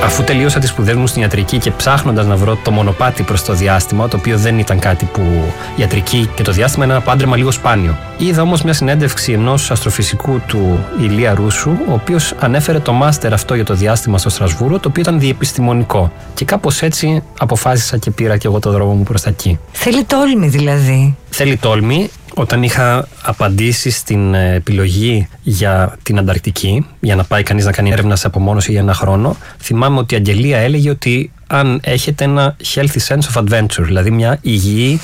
Αφού τελείωσα τις σπουδές μου στην ιατρική και ψάχνοντας να βρω το μονοπάτι προς το διάστημα, το οποίο δεν ήταν κάτι που η ιατρική και το διάστημα είναι ένα πάντρεμα λίγο σπάνιο. Είδα όμως μια συνέντευξη ενός αστροφυσικού του Ηλία Ρούσου, ο οποίος ανέφερε το μάστερ αυτό για το διάστημα στο Στρασβούργο, το οποίο ήταν διεπιστημονικό. Και κάπως έτσι αποφάσισα και πήρα και εγώ το δρόμο μου προς τα εκεί. Θέλει τόλμη δηλαδή. Θέλει τόλμη. Όταν είχα απαντήσει στην επιλογή για την Ανταρκτική, για να πάει κανείς να κάνει έρευνα σε απομόνωση για ένα χρόνο, θυμάμαι ότι η Αγγελία έλεγε ότι αν έχετε ένα healthy sense of adventure, δηλαδή μια υγιή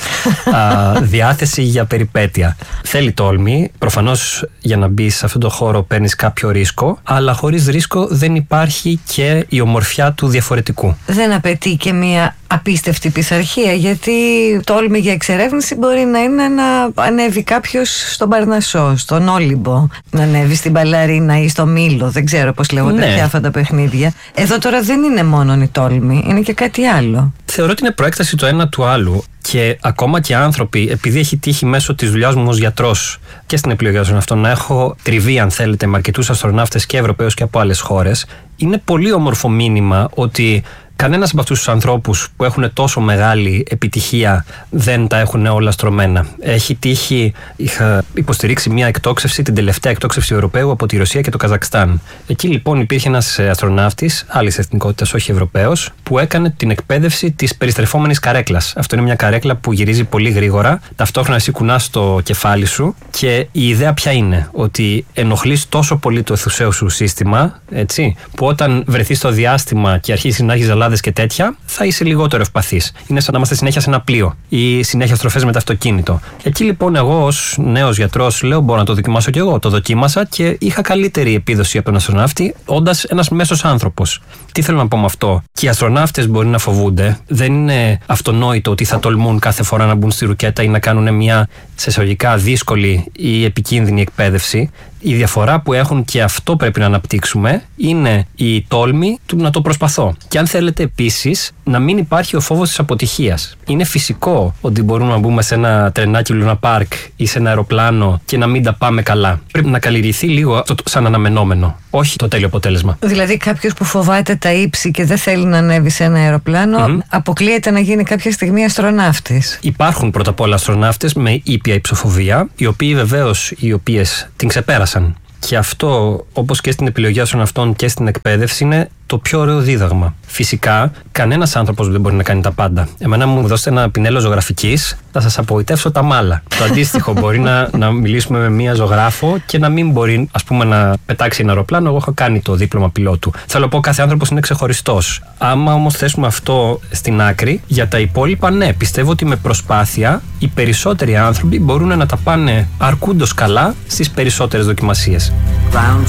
διάθεση για περιπέτεια. Θέλει τόλμη. Προφανώς για να μπεις σε αυτόν τον χώρο παίρνεις κάποιο ρίσκο, αλλά χωρίς ρίσκο δεν υπάρχει και η ομορφιά του διαφορετικού. Δεν απαιτεί και μια απίστευτη πειθαρχία, γιατί τόλμη για εξερεύνηση μπορεί να είναι να ανέβει κάποιος στον Παρνασσό, στον Όλυμπο, να ανέβει στην Παλαρίνα ή στο Μήλο, δεν ξέρω πώς λέγονται πια αυτά τα παιχνίδια. Εδώ τώρα δεν είναι μόνο η τόλμη, είναι και κάτι άλλο. Θεωρώ ότι είναι προέκταση το ένα του άλλου. Και ακόμα και άνθρωποι, επειδή έχει τύχει μέσω της δουλειάς μου ως γιατρός και στην επιλογή των αυτών να έχω τριβή, αν θέλετε, με αρκετούς αστροναύτες και Ευρωπαίους και από άλλες χώρες, είναι πολύ όμορφο μήνυμα ότι κανένας από αυτούς τους ανθρώπους που έχουν τόσο μεγάλη επιτυχία δεν τα έχουν όλα στρωμένα. Έχει τύχει, είχα υποστηρίξει μια εκτόξευση, την τελευταία εκτόξευση Ευρωπαίου από τη Ρωσία και το Καζακστάν. Εκεί λοιπόν υπήρχε ένας αστροναύτης, άλλης εθνικότητας, όχι Ευρωπαίος, που έκανε την εκπαίδευση της περιστρεφόμενης καρέκλας. Αυτό είναι μια καρέκλα που γυρίζει πολύ γρήγορα, ταυτόχρονα εσύ κουνάς το κεφάλι σου και η ιδέα ποια είναι, ότι ενοχλείς τόσο πολύ το αιθουσαίο σου σύστημα, έτσι, που όταν βρεθείς στο διάστημα και αρχίσεις να έχεις ζαλάδες και τέτοια, θα είσαι λιγότερο ευπαθής. Είναι σαν να είμαστε συνέχεια σε ένα πλοίο ή συνέχεια στροφές με το αυτοκίνητο. Εκεί λοιπόν, εγώ ως νέος γιατρός, λέω: μπορώ να το δοκιμάσω κι εγώ. Το δοκίμασα και είχα καλύτερη επίδοση από τον αστροναύτη, όντας ένας μέσος άνθρωπος. Τι θέλω να πω με αυτό? Και οι αστροναύτες μπορεί να φοβούνται. Δεν είναι αυτονόητο ότι θα τολμούν κάθε φορά να μπουν στη ρουκέτα ή να κάνουν μια σε εισαγωγικά δύσκολη ή επικίνδυνη εκπαίδευση. Η διαφορά που έχουν, και αυτό πρέπει να αναπτύξουμε, είναι η τόλμη του να το προσπαθώ. Και αν θέλετε επίσης, να μην υπάρχει ο φόβος της αποτυχίας. Είναι φυσικό ότι μπορούμε να μπούμε σε ένα τρενάκι Λούνα Πάρκ ή σε ένα αεροπλάνο και να μην τα πάμε καλά. Πρέπει να καλλιεργηθεί λίγο αυτό σαν αναμενόμενο, όχι το τέλειο αποτέλεσμα. Δηλαδή, κάποιος που φοβάται τα ύψη και δεν θέλει να ανέβει σε ένα αεροπλάνο, αποκλείεται να γίνει κάποια στιγμή αστροναύτης. Υπάρχουν πρώτα απ' όλα αστροναύτες με ήπια υψοφοβία, οι οποίοι βεβαίως την ξεπέρασαν. Και αυτό, όπως και στην επιλογή αστροναυτών και στην εκπαίδευση, είναι το πιο ωραίο δίδαγμα. Φυσικά, κανένας άνθρωπος δεν μπορεί να κάνει τα πάντα. Εμένα μου δώσετε ένα πινέλο ζωγραφικής, θα σας απογοητεύσω τα μάλα. Το αντίστοιχο, μπορεί να μιλήσουμε με μία ζωγράφο και να μην μπορεί, ας πούμε, να πετάξει ένα αεροπλάνο. Εγώ έχω κάνει το δίπλωμα πιλότου. Θέλω να πω, κάθε άνθρωπος είναι ξεχωριστός. Άμα όμως θέσουμε αυτό στην άκρη, για τα υπόλοιπα, ναι, πιστεύω ότι με προσπάθεια οι περισσότεροι άνθρωποι μπορούν να τα πάνε αρκούντος καλά στις περισσότερες δοκιμασίες. Ground